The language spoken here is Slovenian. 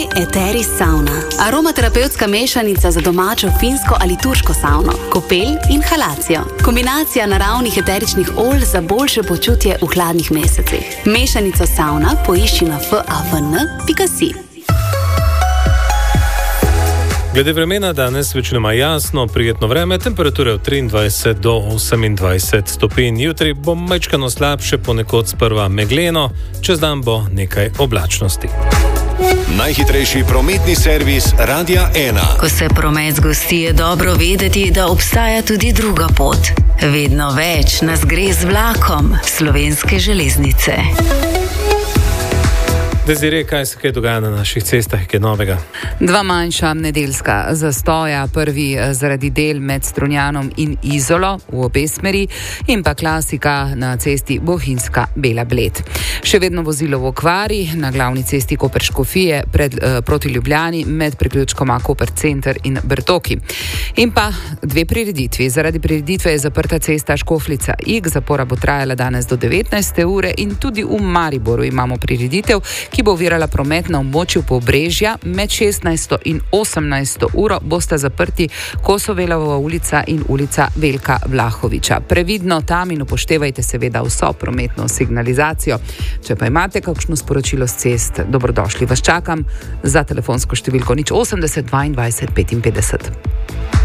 Eteris Sauna. Aromaterapevtska mešanica za domačo finsko ali turško savno, kopel in halacijo. Kombinacija naravnih eteričnih olj za boljše počutje v hladnih mesecih. Mešanico sauna poišči na favn.si. Glede vremena danes večinoma jasno, prijetno vreme, temperature od 23 do 28 stopinj. Jutri bo majčkano slabše, ponekod sprva megleno, čez dan bo nekaj oblačnosti. Najhitrejši prometni servis Radia 1. Ko se promet zgosti, je dobro vedeti, da obstaja tudi druga pot. Vedno več nas gre z vlakom Slovenske železnice. Desiree, kaj se kaj dogaja na naših cestah, kaj novega? Dva manjša nedeljska zastoja, prvi zaradi del med Strunjanom in Izolo v obe smeri in pa klasika na cesti Bohinjska-Bela Bled. Še vedno vozilo v okvari na glavni cesti Koper-Škofije proti Ljubljani med priključkoma Koper Center in Bertoki. In pa dve prireditvi. Zaradi prireditve je zaprta cesta Škofljica-Ig, zapora bo trajala danes do 19. ure in tudi v Mariboru imamo prireditev, ki bo ovirala promet na območju Pobrežja. Med 16. in 18. uro bosta zaprti Kosovelova ulica in ulica Veljka Vlahoviča. Previdno tam in upoštevajte seveda vso prometno signalizacijo. Če pa imate kakšno sporočilo s cest, dobrodošli. Vas čakam za telefonsko številko 080 22 55.